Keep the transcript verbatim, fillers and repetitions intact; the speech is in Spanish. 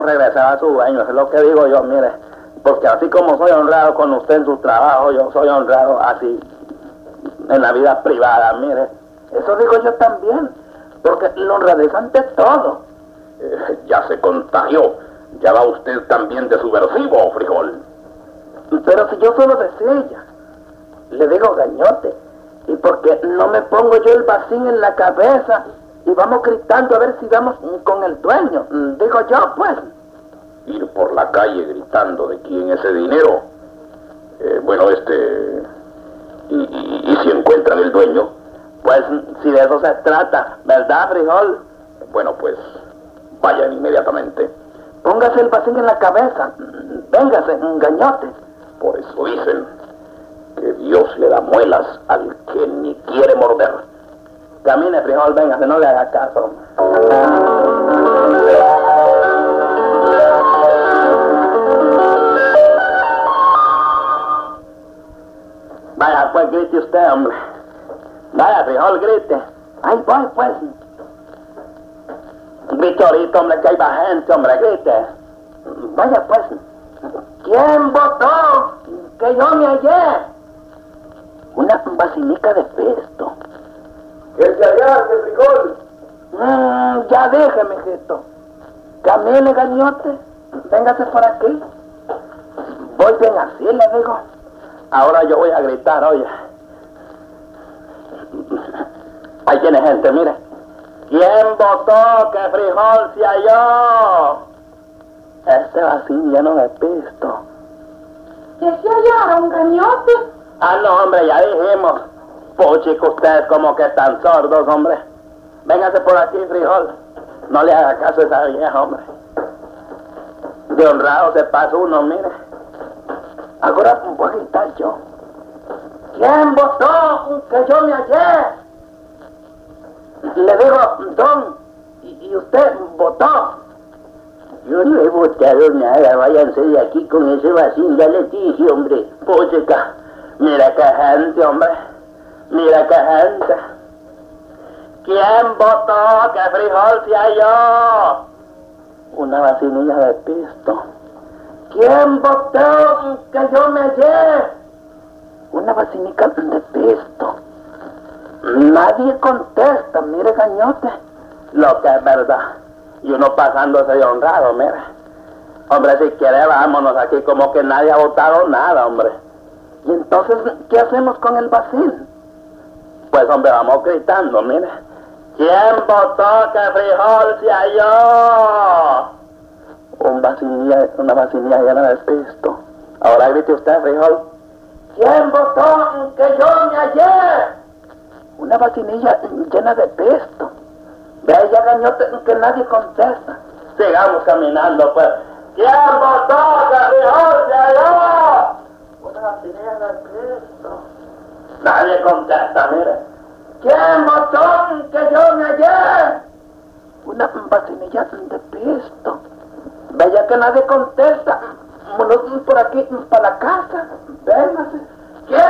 regresar a su dueño, es lo que digo yo, mire, porque así como soy honrado con usted en su trabajo, yo soy honrado así en la vida privada, mire. Eso digo yo también, porque la honradez ante todo. Eh, ya se contagió, ya va usted también de subversivo, frijol. Pero si yo solo decía ella, le digo gañote, y porque no me pongo yo el bacín en la cabeza y vamos gritando a ver si damos con el dueño, digo yo pues. Ir por la calle gritando de quién es ese dinero. Eh, bueno, este... Y, y, y si encuentran el dueño. Pues si de eso se trata, ¿verdad, frijol? Bueno, pues vayan inmediatamente. Póngase el bacín en la cabeza, véngase, gañote. Por eso dicen que Dios le da muelas al que ni quiere morder. Camine, frijol, véngase, no le haga caso. Vaya, pues grite usted, hombre. Vaya, frijol, grite. Ahí voy, pues. Grite ahorita, hombre, que hay más gente, hombre, grite. Vaya, pues. ¿Quién votó que yo me hallé? Una vacinica de pesto. ¡Que se hallaste, frijol! Mmm, ya déjeme, mijito. Camine, gañote. Véngase por aquí. Voy bien así, le digo. Ahora yo voy a gritar, oye. Ahí tiene gente, mire. ¿Quién votó que frijol se halló? Este vacín lleno de pisto. ¿Que se hallaron, gañote? Ah, no, hombre, ya dijimos. Puchico, ustedes como que están sordos, hombre. Véngase por aquí, frijol. No le haga caso a esa vieja, hombre. De honrado se pasa uno, mire. Ahora voy a gritar yo. ¿Quién votó que yo me hallé? Le digo, don, y, y usted votó. Yo no he votado nada, váyanse de aquí con ese vacín, ya les dije, hombre. Puchica, mira qué gente, hombre. Mira qué gente. ¿Quién votó que frijol se halló? Una vacinilla de pisto. ¿Quién votó que yo me hallé? Una vacinica de pisto. Nadie contesta, mire, gañote. Lo que es verdad. Y uno pasándose de honrado, mire. Hombre, si quiere, vámonos aquí como que nadie ha votado nada, hombre. ¿Y entonces qué hacemos con el vacín? Pues, hombre, vamos gritando, mire. ¿Quién votó que frijol se halló? Un vacinilla, una vacinilla llena de pisto. Ahora grite usted, frijol. ¿Quién votó que yo me hallé? Una vacinilla llena de pisto. Vea ya, gañote, que nadie contesta. Sigamos caminando, pues. ¿Quién votó que frijol se halló? Una vacinilla de pisto. Nadie contesta, mire. ¿Quién votó que yo me hallé? Una vacinilla de pisto. Vaya que nadie contesta. Vámonos por aquí, para la casa. Véngase.